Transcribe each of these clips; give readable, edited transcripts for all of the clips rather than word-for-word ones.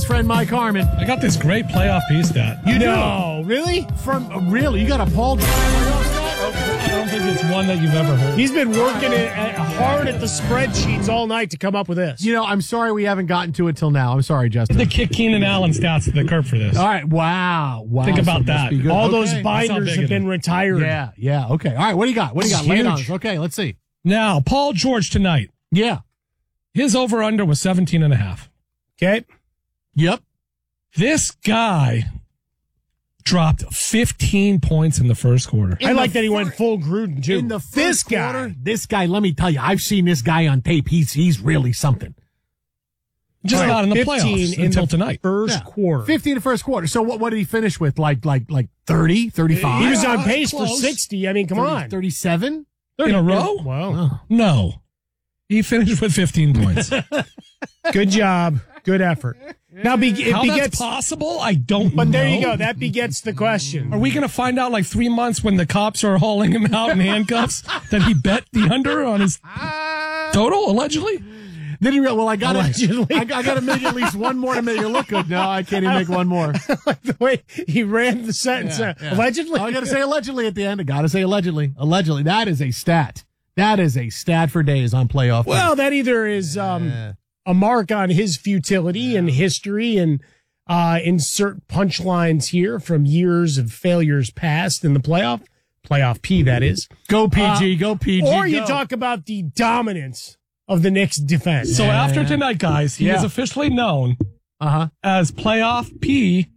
friend Mike Harmon. I got this great playoff piece stat. You No, really? Really? You got a Paul George playoff stat? I don't think it's one that you've ever heard. He's been working hard at the spreadsheets all night to come up with this. You know, I'm sorry we haven't gotten to it till now. I'm sorry, Justin. The kick Keenan Allen stats to the curb for this. All right. Wow. Think about So it must that. be good. All Okay. those That's how binders big have it been is. retired. Yeah. Okay. All right. What do you got? Lay it on us. Huge. Okay. Let's see. Now, Paul George tonight. Yeah. His over-under was 17.5. Okay. Yep. This guy dropped 15 points in the first quarter. I like that he went full Gruden, too. In the first this quarter, guy. this guy, let me tell you, I've seen this guy on tape. He's really something. Just not in the 15 playoffs in until the tonight. First quarter. 15 in the first quarter. So what did he finish with? Like 30, 35? He was on pace for close. 60. I mean, come on. 37? In a row? Wow. Oh. No. He finished with 15 points. Good job. Good effort. Now, How it that's begets. possible, I don't know. But there you go. That begets the question. Are we going to find out like 3 months when the cops are hauling him out in handcuffs that he bet the under on his total, allegedly? Then he well, I got Allegedly. I got to make at least one more to make it look good. No, I can't even make one more. The way he ran the sentence. Yeah. Allegedly. Oh, I got to say allegedly at the end. I got to say allegedly. Allegedly. That is a stat. That is a stat for days on playoff. Well, that either is a mark on his futility and history and insert punchlines here from years of failures past in the playoff P, that is. Go PG, go PG. Or you go. talk about the dominance of the Knicks defense. So after tonight, guys, he is officially known as playoff P.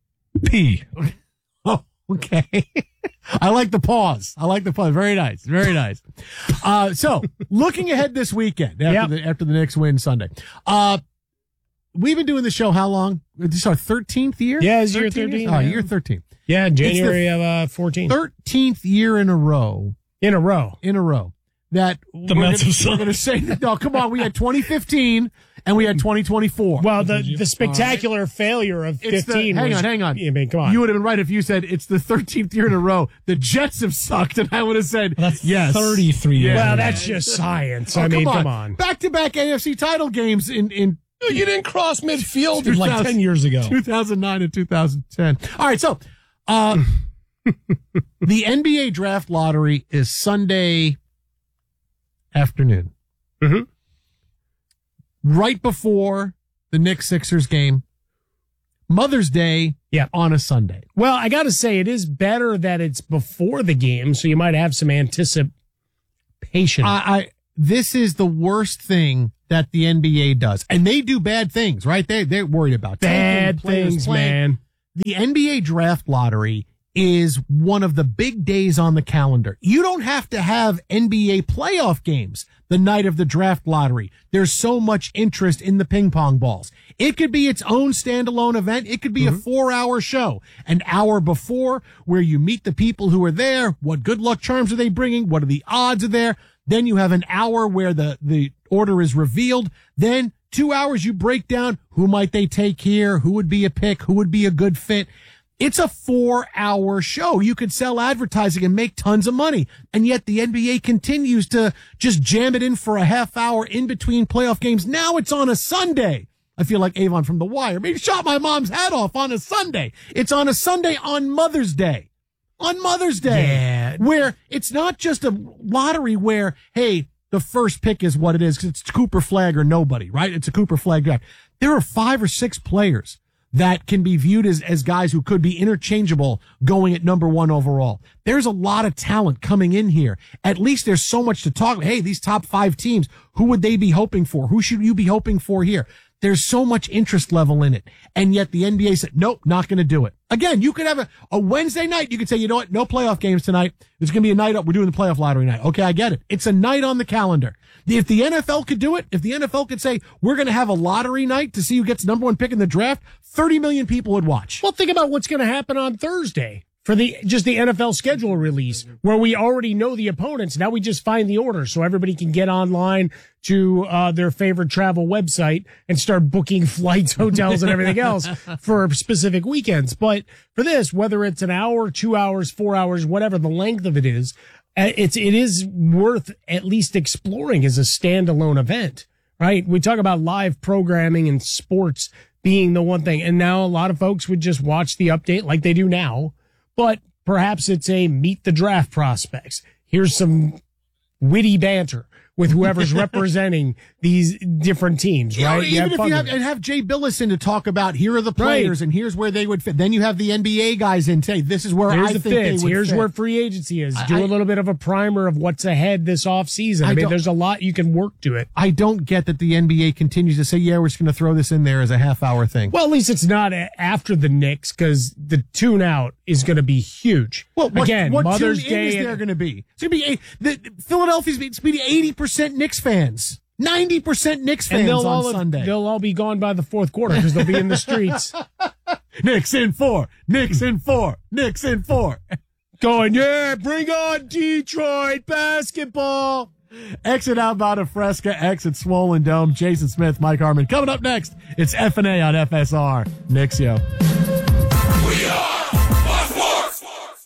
Oh, okay. I like the pause. Very nice. Very nice. So looking ahead this weekend after the Knicks win Sunday. We've been doing the show how long? This is our 13th year? Yeah, it's year 13. Oh, year 13. Yeah, January of 14. 13th year in a row. In a row. That The Mets have we're going to say that. No, come on. We had 2015 and we had 2024. Well, the spectacular failure of 15 hang was... on. I mean, come on. You would have been right if you said it's the 13th year in a row. The Jets have sucked, and I would have said That's yes. 33 years. Well, that's just science. Oh, I mean, come on. Back-to-back AFC title games in You didn't cross midfield like 10 years ago. 2009 and 2010. All right, so the NBA draft lottery is Sunday afternoon. Mm-hmm. Right before the Knicks-Sixers game. Mother's Day on a Sunday. Well, I got to say, it is better that it's before the game, so you might have some anticipation. This is the worst thing that the NBA does. And they do bad things, right? They're worried about Bad players things, playing. man. The NBA draft lottery is one of the big days on the calendar. You don't have to have NBA playoff games the night of the draft lottery. There's so much interest in the ping pong balls. It could be its own standalone event. It could be a 4-hour show, an hour before where you meet the people who are there. What good luck charms are they bringing? What are the odds are there? Then you have an hour where the order is revealed. Then 2 hours you break down who might they take here, who would be a pick, who would be a good fit. It's a 4-hour show. You could sell advertising and make tons of money. And yet the NBA continues to just jam it in for a half hour in between playoff games. Now it's on a Sunday. I feel like Avon from The Wire. Maybe shot my mom's hat off on a Sunday. It's on a Sunday on Mother's Day. On Mother's Day. Yeah. Where it's not just a lottery where, hey, the first pick is what it is because it's Cooper Flag or nobody, right? It's a Cooper Flag guy. There are 5 or 6 players that can be viewed as guys who could be interchangeable going at number 1 overall. There's a lot of talent coming in here. At least there's so much to talk about. Hey, these top 5 teams, who would they be hoping for? Who should you be hoping for here? There's so much interest level in it. And yet the NBA said, nope, not going to do it. Again, you could have a Wednesday night. You could say, you know what? No playoff games tonight. It's going to be a night up. We're doing the playoff lottery night. Okay, I get it. It's a night on the calendar. If the NFL could do it, if the NFL could say, we're going to have a lottery night to see who gets number 1 pick in the draft, 30 million people would watch. Well, think about what's going to happen on Thursday for the NFL schedule release, where we already know the opponents. Now we just find the order so everybody can get online to their favorite travel website and start booking flights, hotels, and everything else for specific weekends. But for this, whether it's an hour, 2 hours, 4 hours, whatever the length of it is worth at least exploring as a standalone event. right? We talk about live programming and sports being the one thing. And now a lot of folks would just watch the update like they do now, but perhaps it's a meet the draft prospects. Here's some witty banter with whoever's representing these different teams, right? Even if you have Jay Billis in to talk about here are the players and here's where they would fit. Then you have the NBA guys in say this is where I think they would fit. Here's where free agency is. Do a little bit of a primer of what's ahead this offseason. I mean, there's a lot you can work to it. I don't get that the NBA continues to say, yeah, we're just going to throw this in there as a half-hour thing. Well, at least it's not after the Knicks because the tune-out is going to be huge. Well, again, what Mother's tune-in Day is there going to be? It's going to be Philadelphia's going to be 80% Knicks fans. 90% Knicks fans on Sunday. They'll all be gone by the fourth quarter because they'll be in the streets. Knicks in 4. Knicks in 4. Knicks in 4. Going, yeah, bring on Detroit basketball. Exit outbound of Fresca, exit Swollen Dome. Jason Smith, Mike Harmon. Coming up next, it's F&A on FSR. Knicks, yo. We are Fox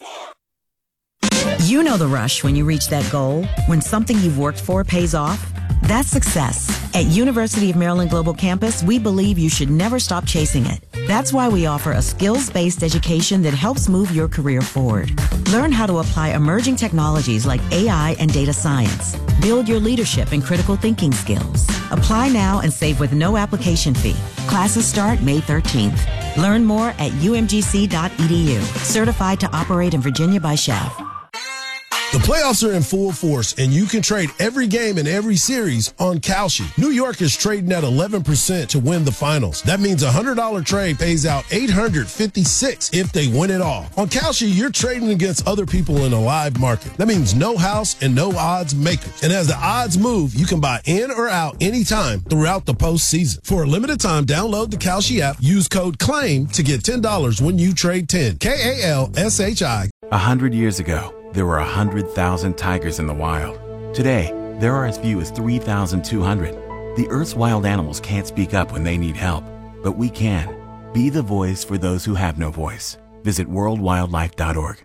Sports. You know the rush when you reach that goal, when something you've worked for pays off. That's success. At University of Maryland Global Campus, we believe you should never stop chasing it. That's why we offer a skills-based education that helps move your career forward. Learn how to apply emerging technologies like AI and data science. Build your leadership and critical thinking skills. Apply now and save with no application fee. Classes start May 13th. Learn more at umgc.edu. Certified to operate in Virginia by Chev. The playoffs are in full force, and you can trade every game in every series on Kalshi. New York is trading at 11% to win the finals. That means a $100 trade pays out $856 if they win it all. On Kalshi, you're trading against other people in a live market. That means no house and no odds makers. And as the odds move, you can buy in or out anytime throughout the postseason. For a limited time, download the Kalshi app, use code CLAIM to get $10 when you trade 10. KALSHI. 100 years ago, there were 100,000 tigers in the wild. Today, there are as few as 3,200. The Earth's wild animals can't speak up when they need help, but we can. Be the voice for those who have no voice. Visit worldwildlife.org.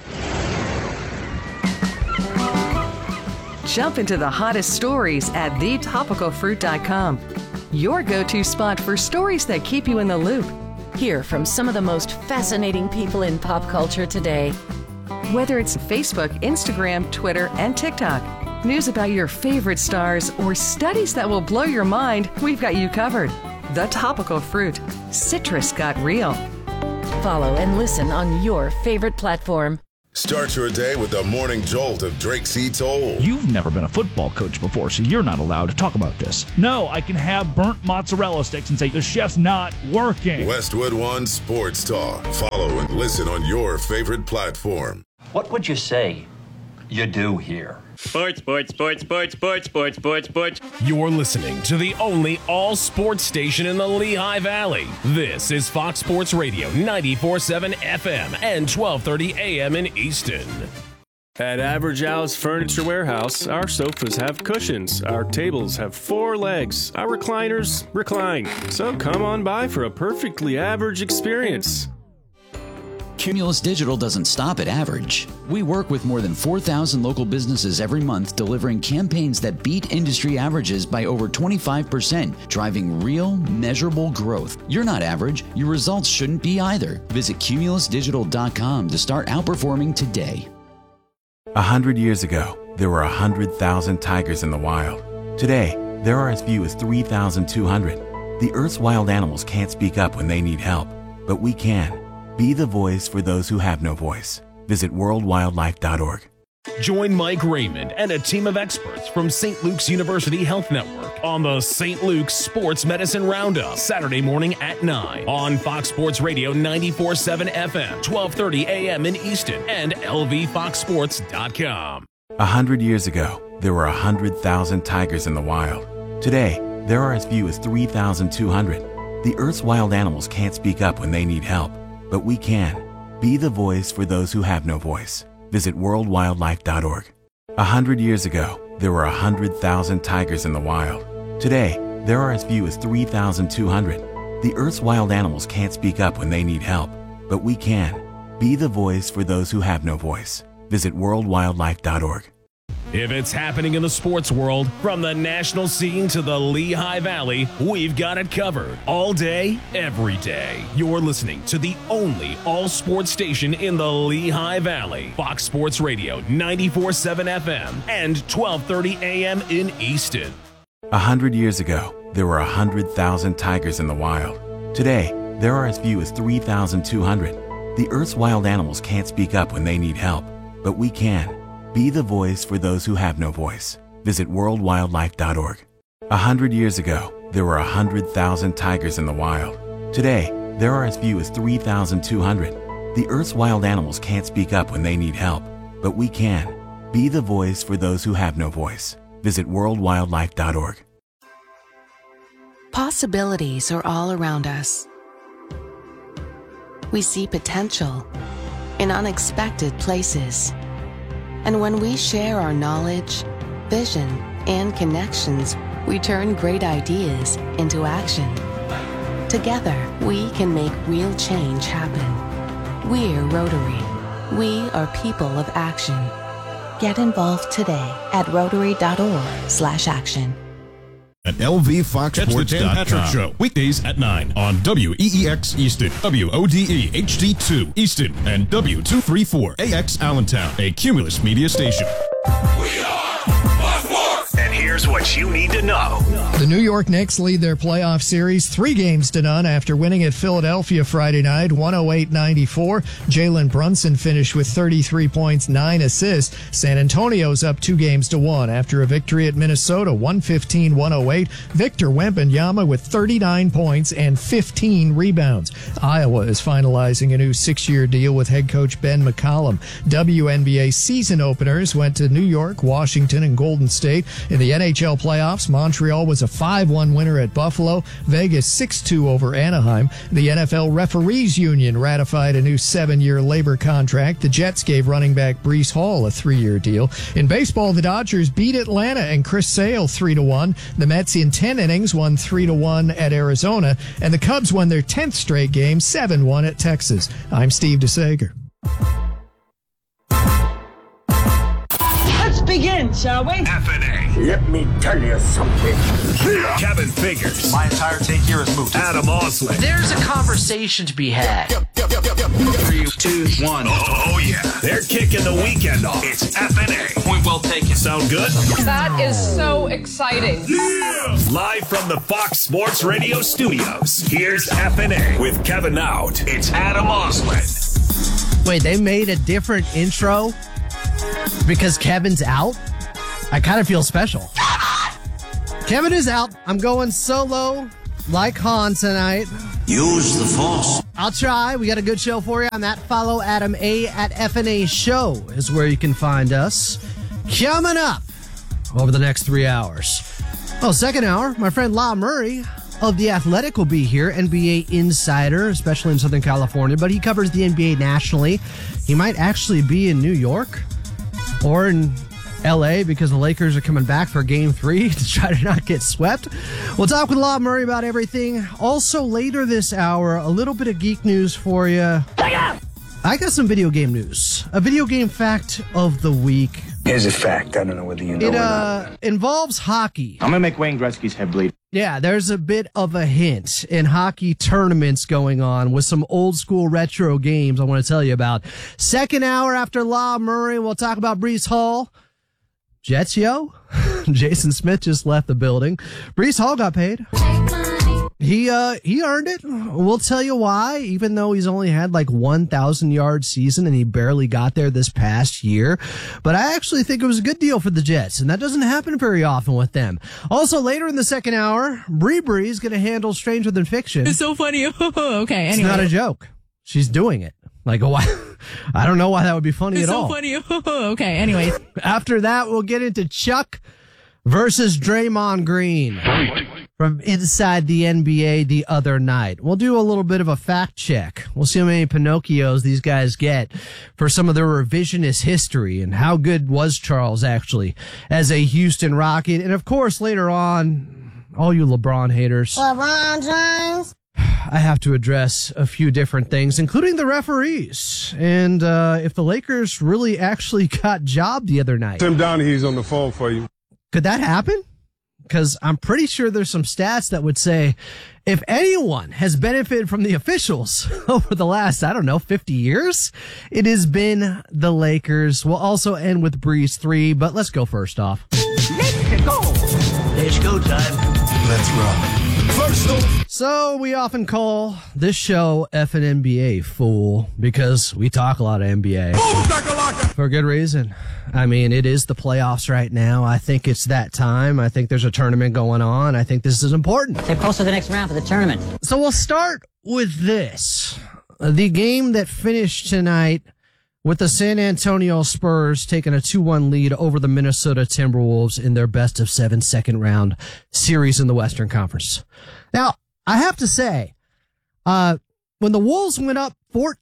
Jump into the hottest stories at thetopicalfruit.com. Your go-to spot for stories that keep you in the loop. Hear from some of the most fascinating people in pop culture today. Whether it's Facebook, Instagram, Twitter, and TikTok, news about your favorite stars, or studies that will blow your mind, we've got you covered. The Topical Fruit. Citrus got real. Follow and listen on your favorite platform. Start your day with the morning jolt of Drake C. Toll. You've never been a football coach before, so you're not allowed to talk about this. No, I can have burnt mozzarella sticks and say the chef's not working. Westwood One Sports Talk. Follow and listen on your favorite platform. What would you say you do here? Sports, sports, sports, sports, sports, sports, sports, sports. You're listening to the only all-sports station in the Lehigh Valley. This is Fox Sports Radio 94.7 FM and 12:30 a.m. in Easton. At Average Al's Furniture Warehouse, our sofas have cushions, our tables have 4 legs, our recliners recline. So come on by for a perfectly average experience. Cumulus Digital doesn't stop at average. We work with more than 4,000 local businesses every month, delivering campaigns that beat industry averages by over 25%, driving real, measurable growth. You're not average. Your results shouldn't be either. Visit cumulusdigital.com to start outperforming today. 100 years ago, there were 100,000 tigers in the wild. Today, there are as few as 3,200. The Earth's wild animals can't speak up when they need help, but we can. Be the voice for those who have no voice. Visit worldwildlife.org. Join Mike Raymond and a team of experts from St. Luke's University Health Network on the St. Luke's Sports Medicine Roundup, Saturday morning at 9 on Fox Sports Radio 94.7 FM, 12:30 a.m. in Easton, and lvfoxsports.com. 100 years ago, there were 100,000 tigers in the wild. Today, there are as few as 3,200. The Earth's wild animals can't speak up when they need help, but we can. Be the voice for those who have no voice. Visit worldwildlife.org. 100 years ago, there were 100,000 tigers in the wild. Today, there are as few as 3,200. The Earth's wild animals can't speak up when they need help, but we can. Be the voice for those who have no voice. Visit worldwildlife.org. If it's happening in the sports world, from the national scene to the Lehigh Valley, we've got it covered. All day, every day. You're listening to the only all-sports station in the Lehigh Valley. Fox Sports Radio, 94.7 FM and 1230 AM in Easton. 100 years ago, there were 100,000 tigers in the wild. Today, there are as few as 3,200. The Earth's wild animals can't speak up when they need help, but we can. Be the voice for those who have no voice. Visit worldwildlife.org. 100 years ago, there were 100,000 tigers in the wild. Today, there are as few as 3,200. The Earth's wild animals can't speak up when they need help, but we can. Be the voice for those who have no voice. Visit worldwildlife.org. Possibilities are all around us. We see potential in unexpected places. And when we share our knowledge, vision, and connections, we turn great ideas into action. Together, we can make real change happen. We're Rotary. We are people of action. Get involved today at rotary.org/action. At lvfoxsports.com. Catch the Dan Patrick Show, weekdays at 9 on WEEX Easton, WODE HD2 Easton, and W234AX Allentown, a Cumulus media station. We are Fox Sports. And here's what you need to know. The New York Knicks lead their playoff series 3-0 after winning at Philadelphia Friday night, 108-94. Jalen Brunson finished with 33 points, 9 assists. San Antonio's up 2-1 after a victory at Minnesota, 115-108. Victor Wembanyama with 39 points and 15 rebounds. Iowa is finalizing a new 6-year deal with head coach Ben McCollum. WNBA season openers went to New York, Washington, and Golden State. In the NHL playoffs, Montreal was a 5-1 winner at Buffalo. Vegas 6-2 over Anaheim. The NFL Referees Union ratified a new 7-year labor contract. The Jets gave running back Breece Hall a 3-year deal. In baseball, the Dodgers beat Atlanta and Chris Sale 3-1. The Mets in 10 innings won 3-1 at Arizona. And the Cubs won their 10th straight game 7-1 at Texas. I'm Steve DeSager. Let's begin, shall we? FNA. Let me tell you something. Kevin Figures. My entire take here is moot. Adam Osley. There's a conversation to be had. 3, 2, 1. Oh, yeah. They're kicking the weekend off. It's FNA. Point well taken. Sound good? That is so exciting. Yeah! Live from the Fox Sports Radio studios, here's FNA with Kevin Out. It's Adam Osley. Wait, they made a different intro because Kevin's out? I kind of feel special. Kevin is out. I'm going solo like Han tonight. Use the force. I'll try. We got a good show for you on that. Follow Adam A at FNA Show is where you can find us. Coming up over the next 3 hours. Oh, second hour, my friend La Murray of The Athletic will be here, NBA insider, especially in Southern California, but he covers the NBA nationally. He might actually be in New York or in LA because the Lakers are coming back for Game 3 to try to not get swept. We'll talk with La Murray about everything. Also, later this hour, a little bit of geek news for you. I got some video game news. A video game fact of the week. Here's a fact. I don't know whether you know or not. It involves hockey. I'm going to make Wayne Gretzky's head bleed. Yeah, there's a bit of a hint in hockey tournaments going on with some old school retro games I want to tell you about. Second hour after La Murray, we'll talk about Breece Hall. Jets, yo. Jason Smith just left the building. Breece Hall got paid. He earned it. We'll tell you why, even though he's only had like 1,000-yard season and he barely got there this past year. But I actually think it was a good deal for the Jets, and that doesn't happen very often with them. Also, later in the second hour, Bree is going to handle Stranger Than Fiction. It's so funny. Okay, anyway. It's not a joke. She's doing it. Like, why? I don't know why that would be funny at all. It's so funny. Okay, anyway. After that, we'll get into Chuck versus Draymond Green from inside the NBA the other night. We'll do a little bit of a fact check. We'll see how many Pinocchios these guys get for some of their revisionist history and how good was Charles actually as a Houston Rocket. And of course, later on, all you LeBron haters. LeBron James. I have to address a few different things, including the referees, and if the Lakers really actually got jobbed the other night. Tim Donaghy's on the phone for you. Could that happen? Because I'm pretty sure there's some stats that would say if anyone has benefited from the officials over the last, 50 years, it has been the Lakers. We'll also end with Breeze 3, but let's go first off. Let's go. It's go time. Let's rock. First off. So we often call this show FNNBA, fool, because we talk a lot of NBA. For good reason. I mean, it is the playoffs right now. I think it's that time. I think there's a tournament going on. I think this is important. They're close to the next round for the tournament. So we'll start with this. The game that finished tonight with the San Antonio Spurs taking a 2-1 lead over the Minnesota Timberwolves in their best-of-7 second-round series in the Western Conference. Now, I have to say, when the Wolves went up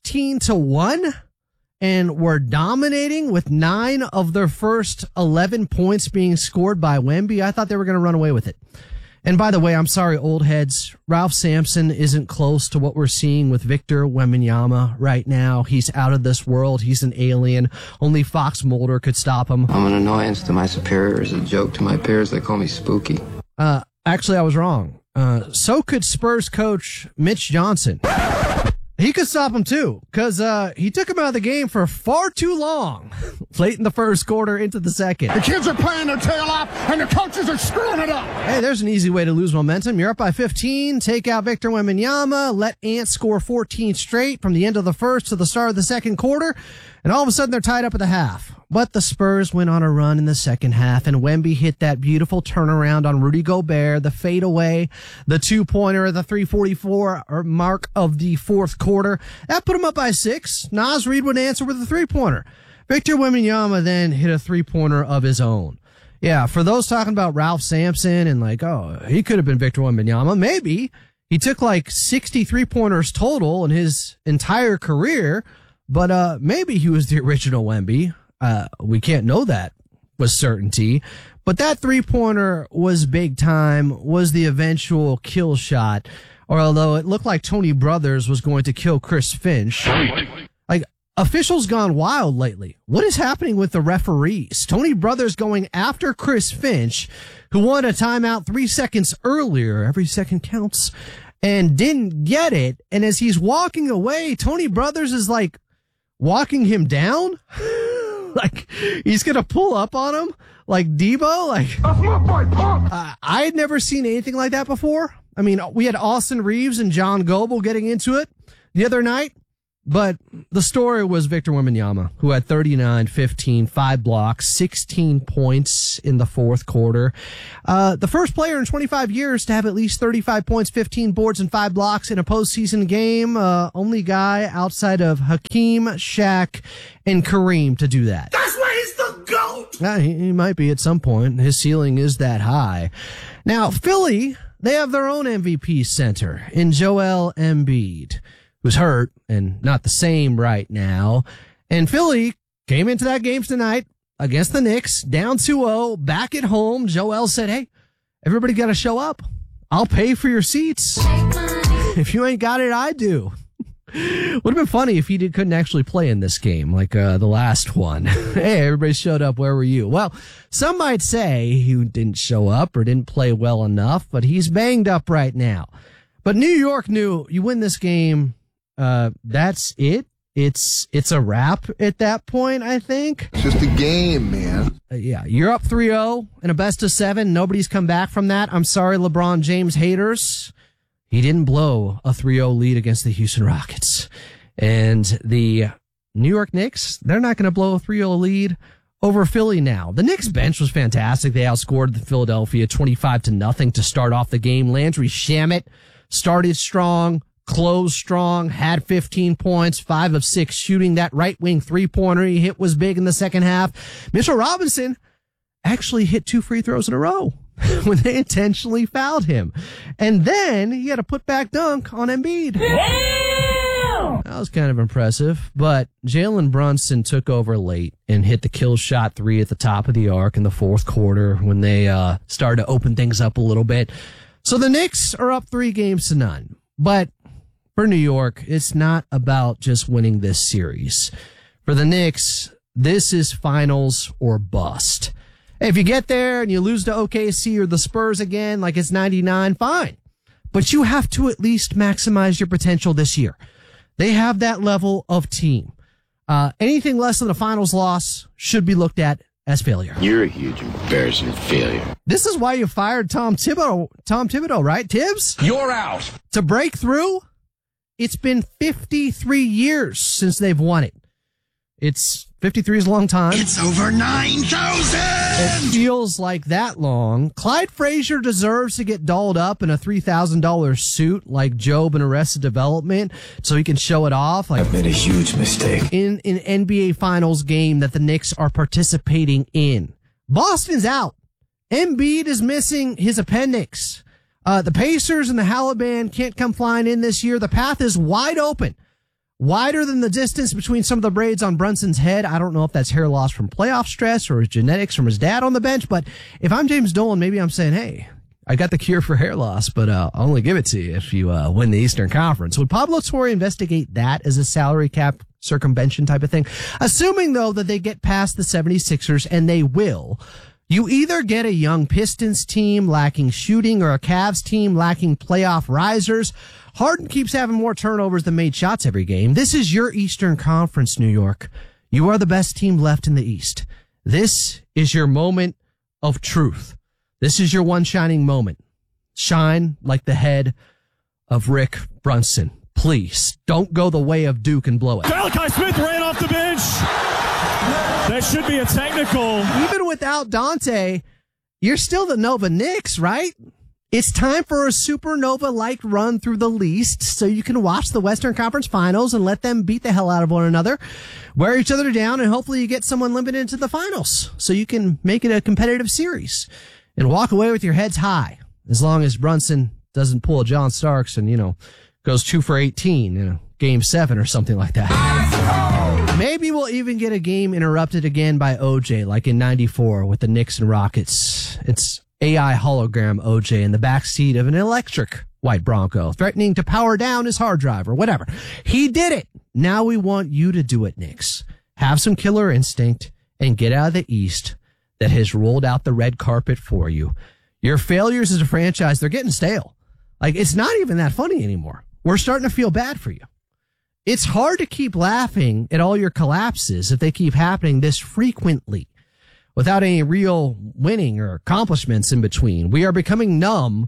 14-1 and were dominating with 9 of their first 11 points being scored by Wemby, I thought they were going to run away with it. And by the way, I'm sorry, old heads, Ralph Sampson isn't close to what we're seeing with Victor Wembanyama right now. He's out of this world. He's an alien. Only Fox Mulder could stop him. I'm an annoyance to my superiors, a joke to my peers. They call me spooky. Actually, I was wrong. So could Spurs coach Mitch Johnson. He could stop him too, because he took him out of the game for far too long. Late in the first quarter into the second. The kids are playing their tail off, and the coaches are screwing it up. Hey, there's an easy way to lose momentum. You're up by 15, take out Victor Wembanyama, let Ant score 14 straight from the end of the first to the start of the second quarter, and all of a sudden they're tied up at the half. But the Spurs went on a run in the second half, and Wemby hit that beautiful turnaround on Rudy Gobert, the fadeaway, the 2-pointer at the 3:44 mark of the fourth quarter. That put him up by 6. Naz Reid would answer with a 3-pointer. Victor Wembanyama then hit a 3-pointer of his own. Yeah, for those talking about Ralph Sampson and he could have been Victor Wembanyama, maybe. He took 60 3-pointers total in his entire career, but maybe he was the original Wemby. We can't know that with certainty, but that 3-pointer was big time, was the eventual kill shot, or although it looked like Tony Brothers was going to kill Chris Finch. Officials gone wild lately. What is happening with the referees? Tony Brothers going after Chris Finch, who won a timeout 3 seconds earlier. Every second counts, and didn't get it. And as he's walking away, Tony Brothers is walking him down. He's going to pull up on him like Debo. That's my boy, Pop. I had never seen anything like that before. I mean, we had Austin Reeves and John Goble getting into it the other night, but the story was Victor Wembanyama, who had 39, 15, 5 blocks, 16 points in the fourth quarter. The first player in 25 years to have at least 35 points, 15 boards, and 5 blocks in a postseason game. Only guy outside of Hakeem, Shaq, and Kareem to do that. That's why he's the GOAT! Yeah, he might be at some point. His ceiling is that high. Now, Philly, they have their own MVP center in Joel Embiid, who's hurt and not the same right now. And Philly came into that game tonight against the Knicks, down 2-0, back at home. Joel said, hey, everybody got to show up. I'll pay for your seats. If you ain't got it, I do. Would have been funny if he couldn't actually play in this game, like the last one. Hey, everybody showed up. Where were you? Well, some might say he didn't show up or didn't play well enough, but he's banged up right now. But New York knew you win this game, that's it. It's a wrap at that point, I think. It's just a game, man. Yeah, you're up 3-0 in a best-of-7. Nobody's come back from that. I'm sorry, LeBron James haters. He didn't blow a 3-0 lead against the Houston Rockets. And the New York Knicks, they're not going to blow a 3-0 lead over Philly now. The Knicks bench was fantastic. They outscored the Philadelphia 25-0 to start off the game. Landry Shamet started strong, closed strong, had 15 points, 5 of 6 shooting. That right wing 3-pointer he hit was big in the second half. Mitchell Robinson actually hit 2 free throws in a row when they intentionally fouled him. And then he had a putback dunk on Embiid. Damn! That was kind of impressive, but Jalen Brunson took over late and hit the kill shot 3 at the top of the arc in the fourth quarter when they started to open things up a little bit. So the Knicks are up 3-0. But for New York, it's not about just winning this series. For the Knicks, this is finals or bust. If you get there and you lose to OKC or the Spurs again, like it's 99, fine. But you have to at least maximize your potential this year. They have that level of team. Anything less than a finals loss should be looked at as failure. You're a huge embarrassing failure. This is why you fired Tom Thibodeau, right, Tibbs? You're out. To break through, it's been 53 years since they've won it. It's 53 is a long time. It's over 9,000. It feels like that long. Clyde Frazier deserves to get dolled up in a $3,000 suit like Job in Arrested Development so he can show it off. Like I've made a huge mistake. In an NBA Finals game that the Knicks are participating in. Boston's out. Embiid is missing his appendix. The Pacers and the Halliburton can't come flying in this year. The path is wide open. Wider than the distance between some of the braids on Brunson's head. I don't know if that's hair loss from playoff stress or his genetics from his dad on the bench, but if I'm James Dolan, maybe I'm saying, hey, I got the cure for hair loss, but I'll only give it to you if you win the Eastern Conference. Would Pablo Torre investigate that as a salary cap circumvention type of thing? Assuming, though, that they get past the 76ers, and they will, you either get a young Pistons team lacking shooting or a Cavs team lacking playoff risers. Harden keeps having more turnovers than made shots every game. This is your Eastern Conference, New York. You are the best team left in the East. This is your moment of truth. This is your one shining moment. Shine like the head of Rick Brunson. Please don't go the way of Duke and blow it. Malachi Smith ran off the bench. That should be a technical. Even without Dante, you're still the Nova Knicks, right? It's time for a supernova-like run through the least so you can watch the Western Conference Finals and let them beat the hell out of one another, wear each other down, and hopefully you get someone limited into the finals so you can make it a competitive series and walk away with your heads high, as long as Brunson doesn't pull a John Starks and, goes 2 for 18 in Game 7 or something like that. Maybe we'll even get a game interrupted again by OJ, like in 94 with the Knicks and Rockets. It's AI hologram OJ in the backseat of an electric white Bronco, threatening to power down his hard drive or whatever. He did it. Now we want you to do it, Knicks. Have some killer instinct and get out of the East that has rolled out the red carpet for you. Your failures as a franchise, they're getting stale. Like, it's not even that funny anymore. We're starting to feel bad for you. It's hard to keep laughing at all your collapses if they keep happening this frequently, without any real winning or accomplishments in between. We are becoming numb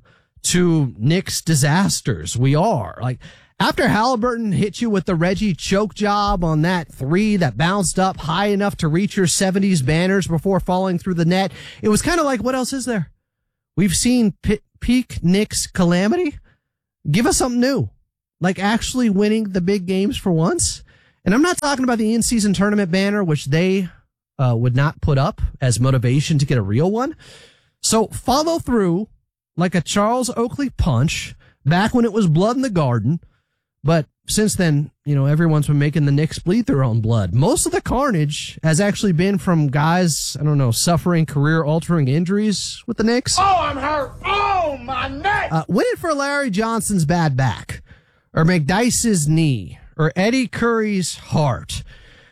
to Knicks disasters. We are. Like, after Halliburton hit you with the Reggie choke job on that 3 that bounced up high enough to reach your 70s banners before falling through the net, it was kind of like, what else is there? We've seen peak Knicks calamity. Give us something new. Like actually winning the big games for once. And I'm not talking about the in-season tournament banner, which they would not put up as motivation to get a real one. So follow through like a Charles Oakley punch back when it was blood in the garden. But since then, everyone's been making the Knicks bleed their own blood. Most of the carnage has actually been from guys, suffering career-altering injuries with the Knicks. Oh, I'm hurt. Oh, my neck. Win it for Larry Johnson's bad back, or McDyess's knee, or Eddie Curry's heart,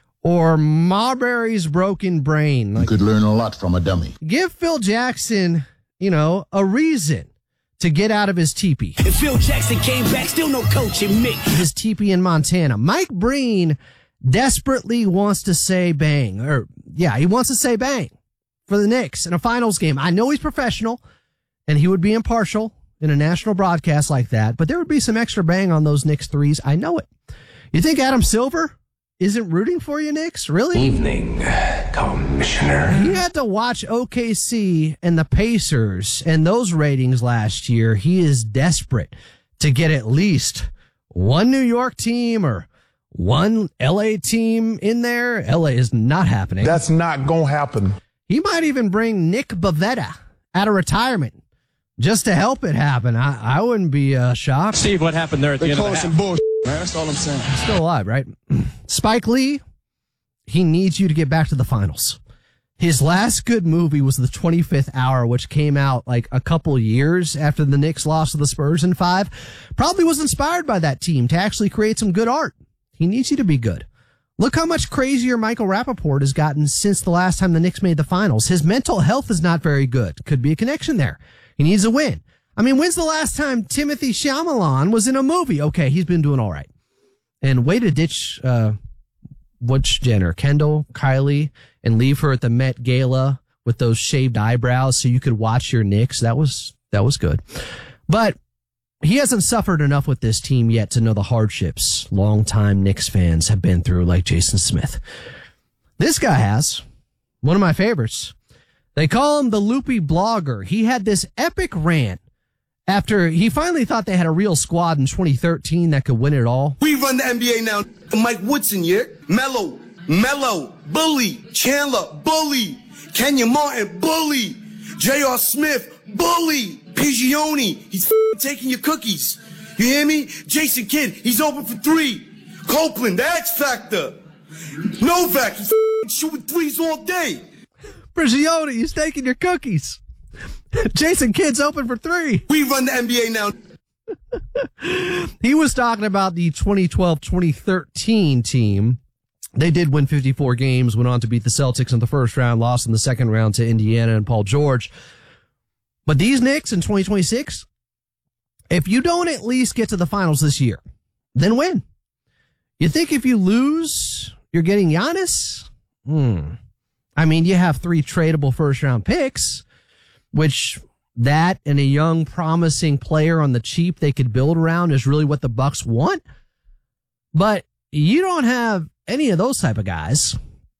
or Marbury's broken brain. You could learn a lot from a dummy. Give Phil Jackson, a reason to get out of his teepee. If Phil Jackson came back, still no coaching me. His teepee in Montana. Mike Breen desperately wants to say bang. He wants to say bang for the Knicks in a finals game. I know he's professional, and he would be impartial in a national broadcast like that, but there would be some extra bang on those Knicks threes. I know it. You think Adam Silver isn't rooting for you, Knicks? Really? Evening, Commissioner. He had to watch OKC and the Pacers and those ratings last year. He is desperate to get at least one New York team or one LA team in there. LA is not happening. That's not going to happen. He might even bring Nick Bavetta out of retirement just to help it happen. I wouldn't be shocked. Steve, what happened there at the end of the half? Some bullshit, man. That's all I'm saying. Still alive, right? Spike Lee, he needs you to get back to the finals. His last good movie was The 25th Hour, which came out like a couple years after the Knicks lost to the Spurs in 5. Probably was inspired by that team to actually create some good art. He needs you to be good. Look how much crazier Michael Rappaport has gotten since the last time the Knicks made the finals. His mental health is not very good. Could be a connection there. He needs a win. I mean, when's the last time Timothy Chalamet was in a movie? Okay, he's been doing all right. And way to ditch which Jenner, Kendall, Kylie, and leave her at the Met Gala with those shaved eyebrows so you could watch your Knicks. That was good. But he hasn't suffered enough with this team yet to know the hardships longtime Knicks fans have been through, like Jason Smith. This guy has. One of my favorites. They call him the Loopy Blogger. He had this epic rant after he finally thought they had a real squad in 2013 that could win it all. We run the NBA now. Mike Woodson, yeah? Mello, Bully, Chandler, Bully, Kenya Martin, Bully, J.R. Smith, Bully, Pigioni, he's taking your cookies. You hear me? Jason Kidd, he's open for 3. Copeland, the X Factor. Novak, he's shooting threes all day. Prigioni, he's taking your cookies. Jason Kidd's open for 3. We run the NBA now. He was talking about the 2012-2013 team. They did win 54 games, went on to beat the Celtics in the first round, lost in the second round to Indiana and Paul George. But these Knicks in 2026, if you don't at least get to the finals this year, then win. You think if you lose, you're getting Giannis? I mean, you have 3 tradable first-round picks, which that and a young, promising player on the cheap they could build around is really what the Bucks want. But you don't have any of those type of guys.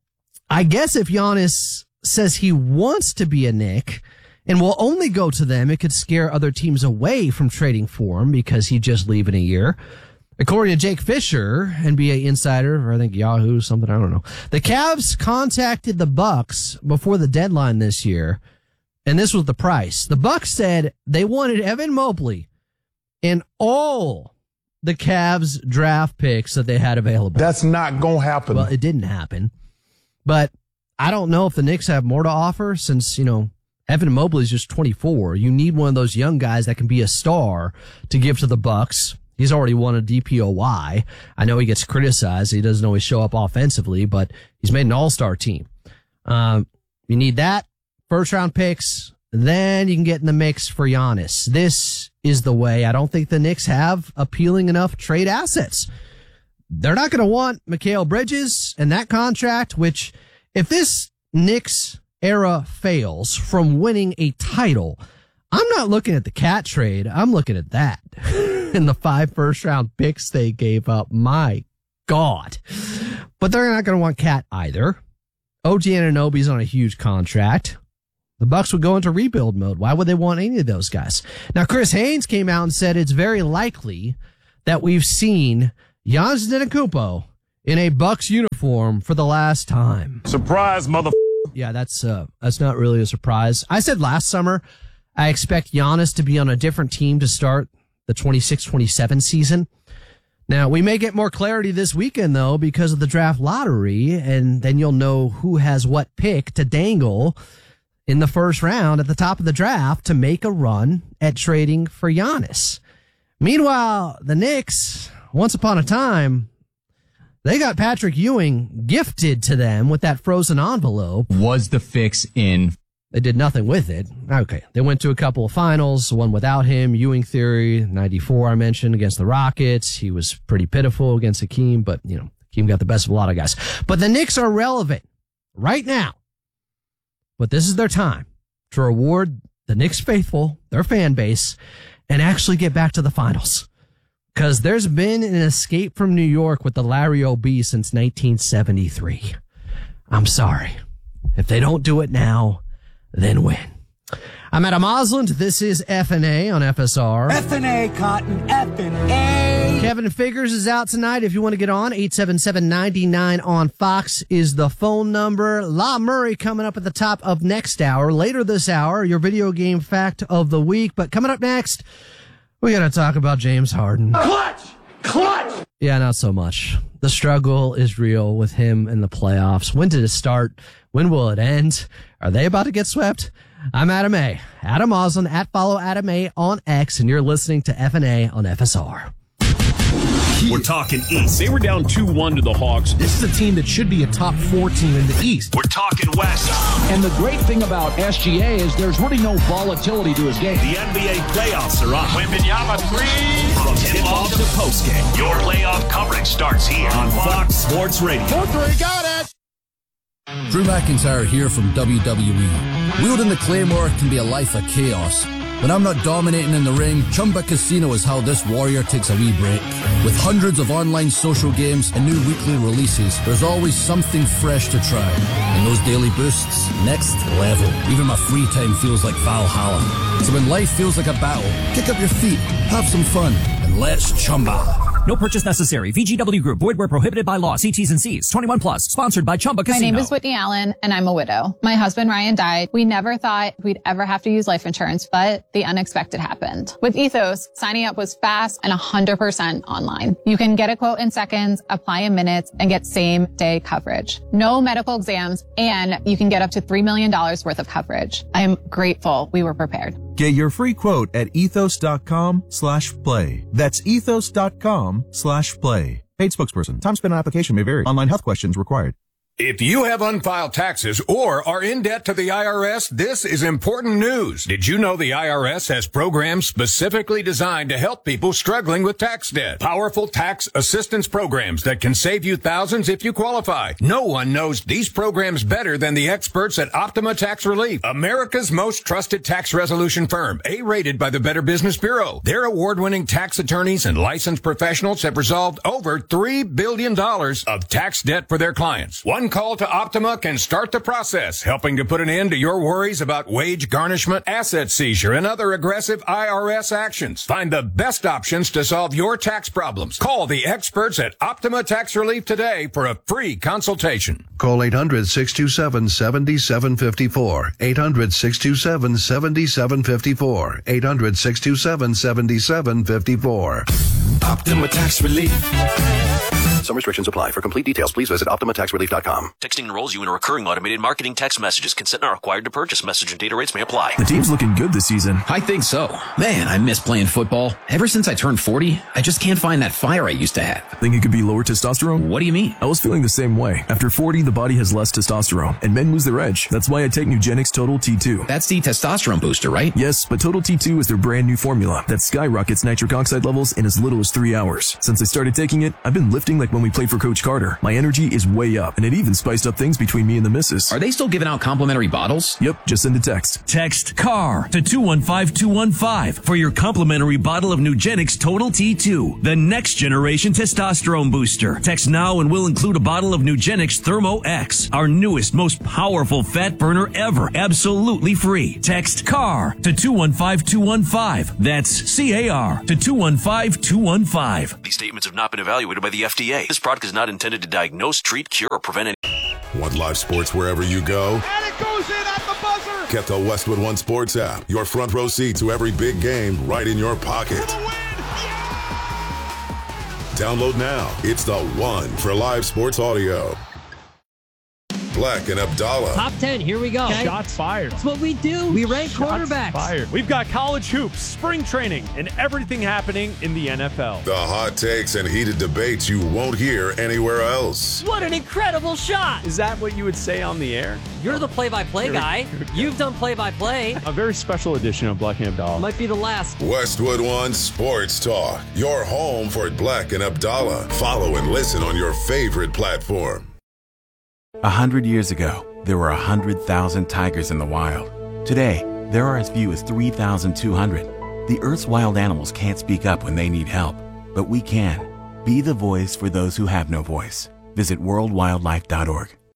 I guess if Giannis says he wants to be a Knick and will only go to them, it could scare other teams away from trading for him because he'd just leave in a year. According to Jake Fisher, NBA insider, or I think Yahoo, something, I don't know. The Cavs contacted the Bucks before the deadline this year, and this was the price. The Bucks said they wanted Evan Mobley and all the Cavs draft picks that they had available. That's not going to happen. Well, it didn't happen. But I don't know if the Knicks have more to offer since, Evan Mobley's just 24. You need one of those young guys that can be a star to give to the Bucks. He's already won a DPOY. I know he gets criticized. He doesn't always show up offensively, but he's made an all-star team. You need that. First-round picks. Then you can get in the mix for Giannis. This is the way. I don't think the Knicks have appealing enough trade assets. They're not going to want Mikal Bridges and that contract, which if this Knicks era fails from winning a title, I'm not looking at the Cat trade. I'm looking at that. And the 5 first-round picks they gave up. My God. But they're not going to want Cat either. OG Anunoby's on a huge contract. The Bucks would go into rebuild mode. Why would they want any of those guys? Now, Chris Haynes came out and said it's very likely that we've seen Giannis Antetokounmpo in a Bucks uniform for the last time. Surprise, Yeah, that's not really a surprise. I said last summer I expect Giannis to be on a different team to start the 26-27 season. Now, we may get more clarity this weekend, though, because of the draft lottery, and then you'll know who has what pick to dangle in the first round at the top of the draft to make a run at trading for Giannis. Meanwhile, the Knicks, once upon a time, they got Patrick Ewing gifted to them with that frozen envelope. Was the fix in? They did nothing with it. Okay. They went to a couple of finals, one without him. Ewing theory, 94 I mentioned, against the Rockets. He was pretty pitiful against Hakeem, but, Hakeem got the best of a lot of guys. But the Knicks are relevant right now. But this is their time to reward the Knicks faithful, their fan base, and actually get back to the finals. Because there's been an escape from New York with the Larry O.B. since 1973. I'm sorry. If they don't do it now, then when? I'm Adam Osland. This is F&A on FSR. F&A, Cotton, F&A. Kevin Figures is out tonight. If you want to get on, 877-99 on Fox is the phone number. La Murray coming up at the top of next hour. Later this hour, your video game fact of the week. But coming up next, we got to talk about James Harden. Clutch! Yeah, not so much. The struggle is real with him in the playoffs. When did it start? When will it end? Are they about to get swept? I'm Adam A. Adam Oslin at Follow Adam A on X, and you're listening to FNA on FSR. We're talking East. They were down 2-1 to the Hawks. This is a team that should be a top 4 team in the East. We're talking West. And the great thing about SGA is there's really no volatility to his game. The NBA playoffs are on. Wembanyama 3. From tip-off to postgame, your playoff coverage starts here on Fox Sports Radio. 4-3, got it! Drew McIntyre here from WWE. Wielding the Claymore can be a life of chaos. When I'm not dominating in the ring, Chumba Casino is how this warrior takes a wee break. With hundreds of online social games and new weekly releases, there's always something fresh to try. And those daily boosts, next level. Even my free time feels like Valhalla. So when life feels like a battle, kick up your feet, have some fun, and let's Chumba. No purchase necessary. VGW Group. Void where prohibited by law. See T's and C's. 21 plus. Sponsored by Chumba Casino. My name is Whitney Allen, and I'm a widow. My husband, Ryan, died. We never thought we'd ever have to use life insurance, but the unexpected happened. With Ethos, signing up was fast and 100% online. You can get a quote in seconds, apply in minutes, and get same-day coverage. No medical exams, and you can get up to $3 million worth of coverage. I am grateful we were prepared. Get your free quote at ethos.com/play. That's ethos.com/play. Paid spokesperson. Time spent on application may vary. Online health questions required. If you have unfiled taxes or are in debt to the IRS, this is important news. Did you know the IRS has programs specifically designed to help people struggling with tax debt? Powerful tax assistance programs that can save you thousands if you qualify. No one knows these programs better than the experts at Optima Tax Relief, America's most trusted tax resolution firm, A-rated by the Better Business Bureau. Their award-winning tax attorneys and licensed professionals have resolved over $3 billion of tax debt for their clients. One call to Optima can start the process, helping to put an end to your worries about wage garnishment, asset seizure, and other aggressive IRS actions. Find the best options to solve your tax problems. Call the experts at Optima Tax Relief today for a free consultation. Call 800-627-7754. 800-627-7754. 800-627-7754. Optima Tax Relief. Some restrictions apply. For complete details, please visit OptimaTaxRelief.com. Texting enrolls you in a recurring automated marketing text messages. Consent not required to purchase. Message and data rates may apply. The team's looking good this season. I think so. Man, I miss playing football. Ever since I turned 40, I just can't find that fire I used to have. Think it could be lower testosterone? What do you mean? I was feeling the same way. After 40, the body has less testosterone, and men lose their edge. That's why I take Nugenix Total T2. That's the testosterone booster, right? Yes, but Total T2 is their brand new formula that skyrockets nitric oxide levels in as little as 3 hours. Since I started taking it, I've been lifting like when we played for Coach Carter. My energy is way up, and it even spiced up things between me and the missus. Are they still giving out complimentary bottles? Yep, just send a text. Text CAR to 215-215 for your complimentary bottle of Nugenix Total T2, the next generation testosterone booster. Text now and we'll include a bottle of Nugenix Thermo X, our newest, most powerful fat burner ever, absolutely free. Text CAR to 215-215. That's CAR to 215-215. These statements have not been evaluated by the FDA. This product is not intended to diagnose, treat, cure, or prevent any. Want live sports wherever you go? And it goes in at the buzzer! Get the Westwood One Sports app. Your front row seat to every big game right in your pocket. Download now. It's the one for live sports audio. Black and Abdallah. Top 10, here we go. Okay. Shots fired. That's what we do. We rank quarterbacks. Fired. We've got college hoops, spring training, and everything happening in the NFL. The hot takes and heated debates you won't hear anywhere else. What an incredible shot. Is that what you would say on the air? You're the play-by-play guy. You've done play-by-play. A very special edition of Black and Abdallah. Might be the last. Westwood One Sports Talk. Your home for Black and Abdallah. Follow and listen on your favorite platform. 100 years ago, there were 100,000 tigers in the wild. Today, there are as few as 3,200. The Earth's wild animals can't speak up when they need help, but we can. Be the voice for those who have no voice. Visit worldwildlife.org.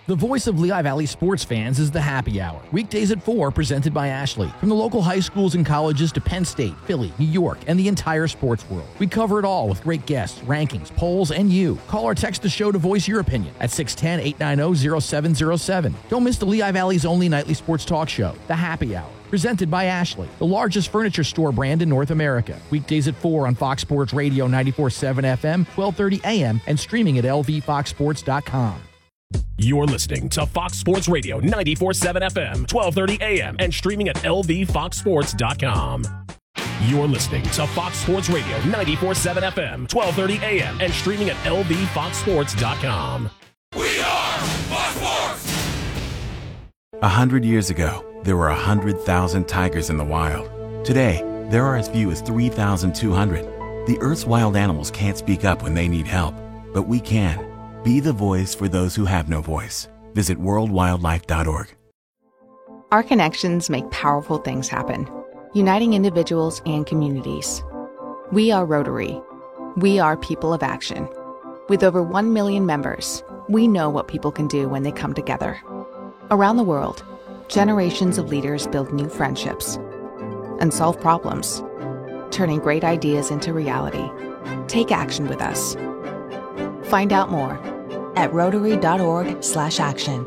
The voice of Lehigh Valley sports fans is the Happy Hour. Weekdays at 4, presented by Ashley. From the local high schools and colleges to Penn State, Philly, New York, and the entire sports world. We cover it all with great guests, rankings, polls, and you. Call or text the show to voice your opinion at 610-890-0707. Don't miss the Lehigh Valley's only nightly sports talk show, The Happy Hour. Presented by Ashley, the largest furniture store brand in North America. Weekdays at 4 on Fox Sports Radio 94.7 FM, 12:30 a.m., and streaming at lvfoxsports.com. You're listening to Fox Sports Radio 94.7 FM, 12:30 a.m., and streaming at lvfoxsports.com. You're listening to Fox Sports Radio 94.7 FM, 12:30 a.m., and streaming at lvfoxsports.com. We are Fox Sports! 100 years ago, there were 100,000 tigers in the wild. Today, there are as few as 3,200. The Earth's wild animals can't speak up when they need help, but we can. Be the voice for those who have no voice. Visit worldwildlife.org. Our connections make powerful things happen, uniting individuals and communities. We are Rotary. We are people of action. With over 1 million members, we know what people can do when they come together. Around the world, generations of leaders build new friendships and solve problems, turning great ideas into reality. Take action with us. Find out more at Rotary.org/action.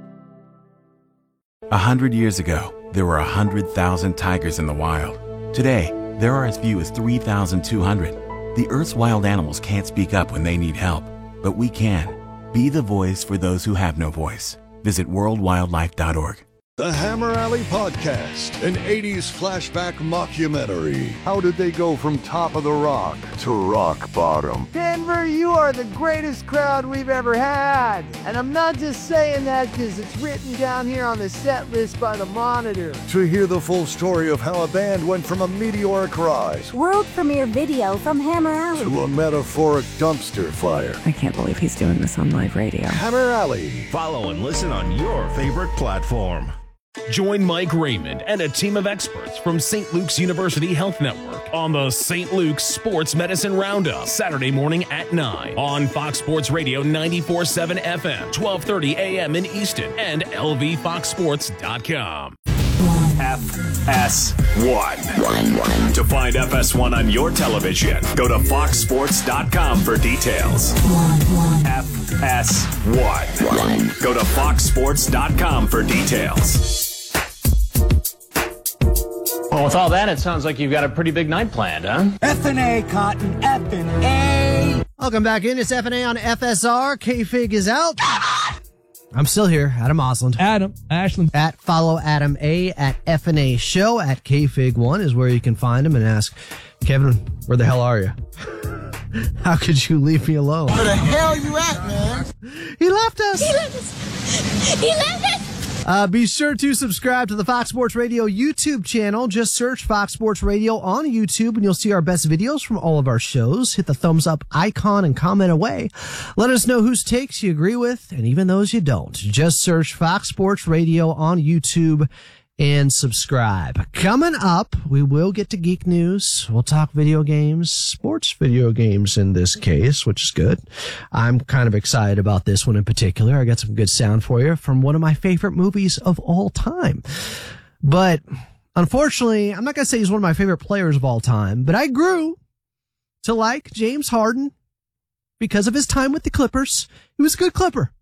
100 years ago, there were 100,000 tigers in the wild. Today, there are as few as 3,200. The Earth's wild animals can't speak up when they need help, but we can. Be the voice for those who have no voice. Visit worldwildlife.org. The Hammer Alley Podcast, an 80s flashback mockumentary. How did they go from top of the rock to rock bottom? Denver, you are the greatest crowd we've ever had. And I'm not just saying that because it's written down here on the set list by the Monitor. To hear the full story of how a band went from a meteoric rise world premiere video from Hammer Alley to a metaphoric dumpster fire. I can't believe he's doing this on live radio. Hammer Alley. Follow and listen on your favorite platform. Join Mike Raymond and a team of experts from St. Luke's University Health Network on the St. Luke's Sports Medicine Roundup, Saturday morning at 9 on Fox Sports Radio 94.7 FM, 12:30 a.m. in Easton, and lvfoxsports.com. FS1. To find FS1 on your television, go to foxsports.com for details. FS1. Go to foxsports.com for details. Well, with all that, it sounds like you've got a pretty big night planned, huh? F&A, Cotton, F&A. Welcome back in. It's F&A on FSR. K-Fig is out. I'm still here. Adam Osland. Ashland. Follow Adam A at F&A Show. At KFig1 is where you can find him and ask, Kevin, where the hell are you? How could you leave me alone? Where the hell you at, man? He left us. He left us. He left us. Be sure to subscribe to the Fox Sports Radio YouTube channel. Just search Fox Sports Radio on YouTube and you'll see our best videos from all of our shows. Hit the thumbs up icon and comment away. Let us know whose takes you agree with and even those you don't. Just search Fox Sports Radio on YouTube and subscribe. Coming up, we will get to geek news. We'll talk video games, sports video games in this case, which is good. I'm kind of excited about this one in particular. I got some good sound for you from one of my favorite movies of all time. But unfortunately, I'm not going to say he's one of my favorite players of all time, but I grew to like James Harden because of his time with the Clippers. He was a good Clipper.